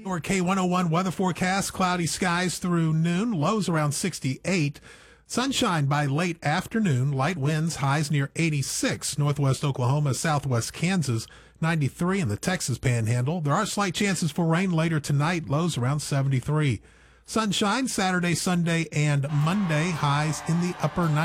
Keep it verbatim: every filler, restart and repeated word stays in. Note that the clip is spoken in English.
Your K one oh one weather forecast, cloudy skies through noon, lows around sixty-eight. Sunshine by late afternoon, light winds, highs near eighty-six. Northwest Oklahoma, southwest Kansas, ninety-three in the Texas Panhandle. There are slight chances for rain later tonight, lows around seventy-three. Sunshine Saturday, Sunday, and Monday, highs in the upper nineties.